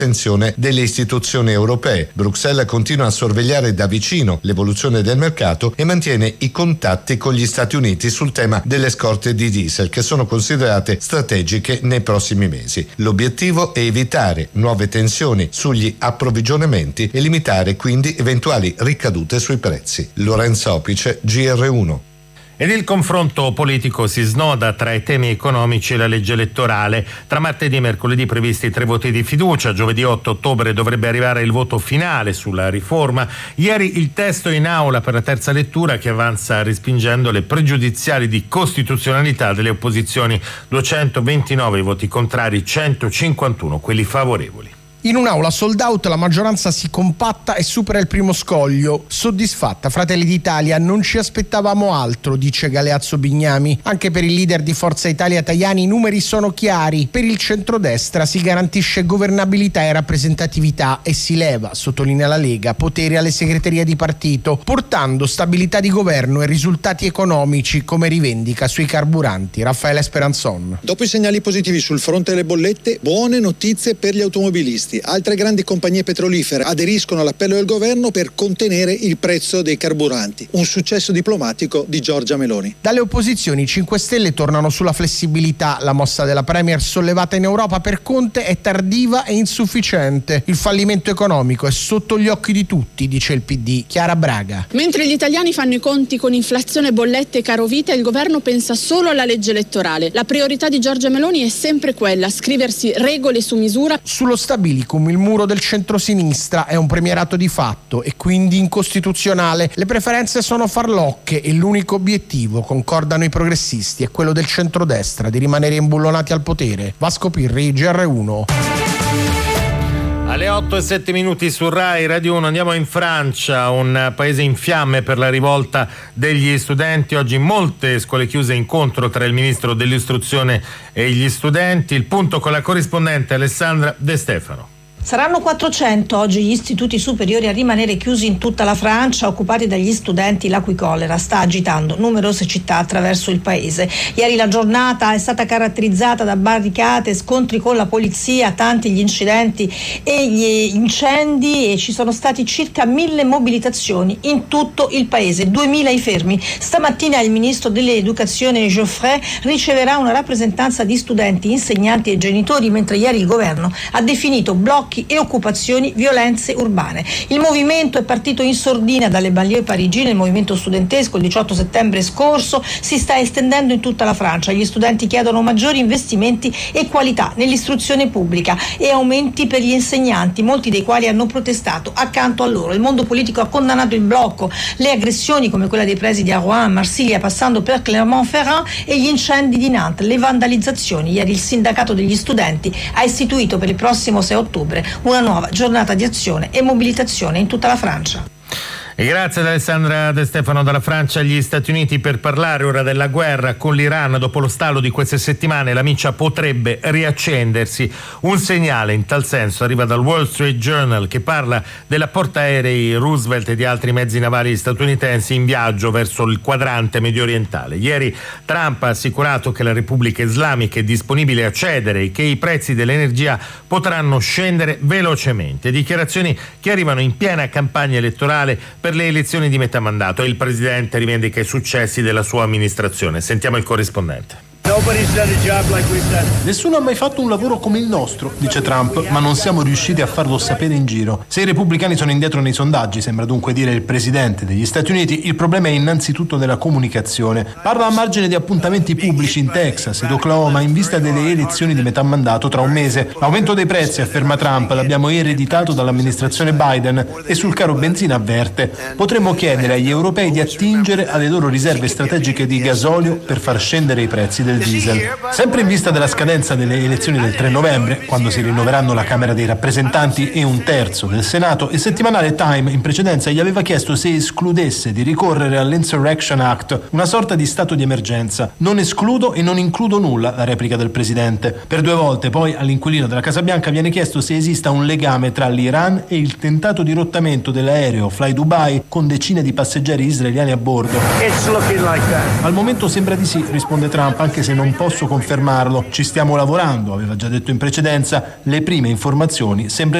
attenzione delle istituzioni europee. Bruxelles continua a sorvegliare da vicino l'evoluzione del mercato e mantiene i contatti con gli Stati Uniti sul tema delle scorte di diesel, che sono considerate strategiche nei prossimi mesi. L'obiettivo è evitare nuove tensioni sugli approvvigionamenti e limitare quindi eventuali ricadute sui prezzi. Lorenzo Opice, GR1. Ed il confronto politico si snoda tra i temi economici e la legge elettorale. Tra martedì e mercoledì previsti 3 voti di fiducia, giovedì 8 ottobre dovrebbe arrivare il voto finale sulla riforma. Ieri il testo in aula per la terza lettura, che avanza respingendo le pregiudiziali di costituzionalità delle opposizioni. 229 i voti contrari, 151 quelli favorevoli. In un'aula sold out la maggioranza si compatta e supera il primo scoglio. Soddisfatta Fratelli d'Italia, non ci aspettavamo altro, dice Galeazzo Bignami. Anche per il leader di Forza Italia Tajani i numeri sono chiari. Per il centrodestra si garantisce governabilità e rappresentatività e si leva, sottolinea la Lega, potere alle segreterie di partito, portando stabilità di governo e risultati economici, come rivendica sui carburanti Raffaele Speranzon. Dopo i segnali positivi sul fronte delle bollette, buone notizie per gli automobilisti. Altre grandi compagnie petrolifere aderiscono all'appello del governo per contenere il prezzo dei carburanti. Un successo diplomatico di Giorgia Meloni. Dalle opposizioni i 5 Stelle tornano sulla flessibilità. La mossa della Premier sollevata in Europa per Conte è tardiva e insufficiente. Il fallimento economico è sotto gli occhi di tutti, dice il PD. Chiara Braga. Mentre gli italiani fanno i conti con inflazione, bollette e carovita, il governo pensa solo alla legge elettorale. La priorità di Giorgia Meloni è sempre quella: scriversi regole su misura. Sullo stabilismo il muro del centrosinistra è un premierato di fatto e quindi incostituzionale. Le preferenze sono farlocche e l'unico obiettivo, concordano i progressisti, è quello del centrodestra di rimanere imbullonati al potere. Vasco Pirri, GR1. Alle 8:07 su Rai Radio 1 andiamo in Francia, un paese in fiamme per la rivolta degli studenti. Oggi molte scuole chiuse, incontro tra il ministro dell'istruzione e gli studenti. Il punto con la corrispondente Alessandra De Stefano. Saranno 400 oggi gli istituti superiori a rimanere chiusi in tutta la Francia, occupati dagli studenti, la cui collera sta agitando numerose città attraverso il paese. Ieri la giornata è stata caratterizzata da barricate, scontri con la polizia, tanti gli incidenti e gli incendi, e ci sono stati circa 1000 mobilitazioni in tutto il paese, 2000 i fermi. Stamattina il ministro dell'Educazione Geoffrey riceverà una rappresentanza di studenti, insegnanti e genitori, mentre ieri il governo ha definito blocchi e occupazioni, violenze urbane. Il movimento è partito in sordina dalle banlieue parigine. Il movimento studentesco il 18 settembre scorso si sta estendendo in tutta la Francia. Gli studenti chiedono maggiori investimenti e qualità nell'istruzione pubblica e aumenti per gli insegnanti, molti dei quali hanno protestato accanto a loro. Il mondo politico ha condannato il blocco, le aggressioni come quella dei presidi a Rouen, Marsiglia, passando per Clermont-Ferrand, e gli incendi di Nantes, le vandalizzazioni. Ieri il sindacato degli studenti ha istituito per il prossimo 6 ottobre una nuova giornata di azione e mobilitazione in tutta la Francia. E grazie ad Alessandra De Stefano. Dalla Francia agli Stati Uniti per parlare ora della guerra con l'Iran. Dopo lo stallo di queste settimane la miccia potrebbe riaccendersi. Un segnale in tal senso arriva dal Wall Street Journal, che parla della portaerei Roosevelt e di altri mezzi navali statunitensi in viaggio verso il quadrante medio orientale. Ieri Trump ha assicurato che la Repubblica Islamica è disponibile a cedere e che i prezzi dell'energia potranno scendere velocemente. Dichiarazioni che arrivano in piena campagna elettorale per le elezioni di metà mandato. Il presidente rivendica i successi della sua amministrazione. Sentiamo il corrispondente. Nessuno ha mai fatto un lavoro come il nostro, dice Trump, ma non siamo riusciti a farlo sapere in giro. Se i repubblicani sono indietro nei sondaggi, sembra dunque dire il presidente degli Stati Uniti, il problema è innanzitutto nella comunicazione. Parla a margine di appuntamenti pubblici in Texas ed Oklahoma in vista delle elezioni di metà mandato tra un mese. L'aumento dei prezzi, afferma Trump, l'abbiamo ereditato dall'amministrazione Biden, e sul caro benzina avverte: potremmo chiedere agli europei di attingere alle loro riserve strategiche di gasolio per far scendere i prezzi del diesel. Sempre in vista della scadenza delle elezioni del 3 novembre, quando si rinnoveranno la Camera dei rappresentanti e un terzo del Senato, il settimanale Time in precedenza gli aveva chiesto se escludesse di ricorrere all'Insurrection Act, una sorta di stato di emergenza. Non escludo e non includo nulla, la replica del presidente. Per 2 volte poi all'inquilino della Casa Bianca viene chiesto se esista un legame tra l'Iran e il tentato dirottamento dell'aereo Fly Dubai con decine di passeggeri israeliani a bordo. Al momento sembra di sì, risponde Trump, anche anche se non posso confermarlo. Ci stiamo lavorando, aveva già detto in precedenza. Le prime informazioni sembrerebbero